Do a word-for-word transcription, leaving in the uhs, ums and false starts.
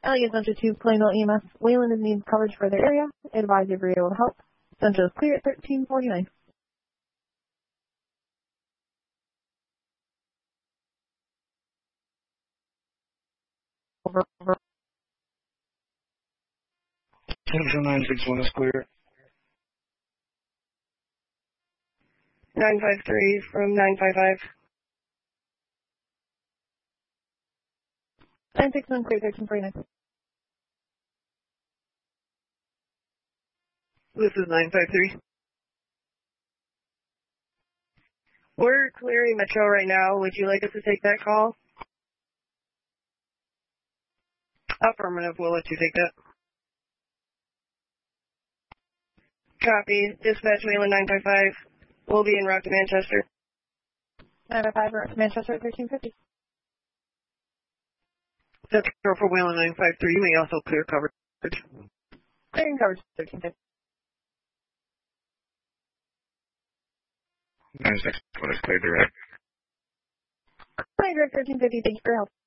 Elliott Central two, Plainville E M S. Wayland is needs coverage for their area. Advise if you're able to help. Central is clear at thirteen forty-nine. Over, over. Central nine six one is clear. nine five three from nine five five. nine six one, clear thirteen forty-nine. This is nine five three. We're clearing Metro right now. Would you like us to take that call? Affirmative. We'll let you take that. Copy. Dispatch Wayland nine five five. We'll be en route to Manchester. nine five five, route to Manchester at thirteen fifty. Central for Wayland nine five three. You may also clear coverage. Clearing coverage thirteen fifty. nine six one is clear direct. Clearing direct thirteen fifty. Thank you for your help.